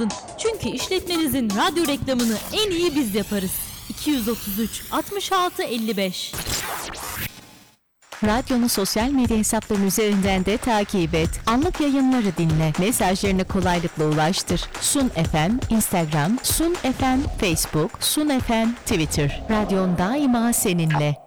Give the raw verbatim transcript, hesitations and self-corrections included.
yazın. Çünkü işletmenizin radyo reklamını en iyi biz yaparız. iki yüz otuz üç altmış altı elli beş. Radyonun sosyal medya hesaplarının üzerinden de takip et. Anlık yayınları dinle. Mesajlarını kolaylıkla ulaştır. Sun F M, Instagram, Sun F M, Facebook, Sun F M, Twitter. Radyon daima seninle.